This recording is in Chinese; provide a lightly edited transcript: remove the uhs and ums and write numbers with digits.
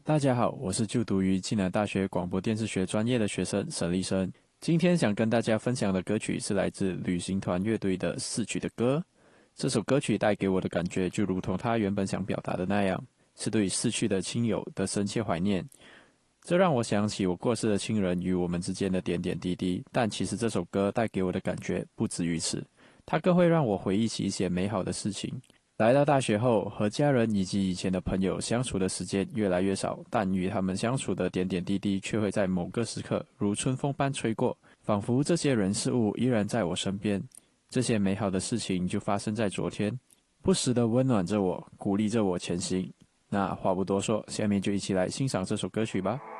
大家好，我是就读于暨南大学广播电视学专业的学生沈立生。今天想跟大家分享的歌曲是来自旅行团乐队的《逝去的歌》。这首歌曲带给我的感觉就如同他原本想表达的那样，是对逝去的亲友的深切怀念。这让我想起我过世的亲人与我们之间的点点滴滴，但其实这首歌带给我的感觉不止于此，它更会让我回忆起一些美好的事情。来到大学后，和家人以及以前的朋友相处的时间越来越少，但与他们相处的点点滴滴却会在某个时刻如春风般吹过，仿佛这些人事物依然在我身边。这些美好的事情就发生在昨天，不时地温暖着我，鼓励着我前行。那话不多说，下面就一起来欣赏这首歌曲吧。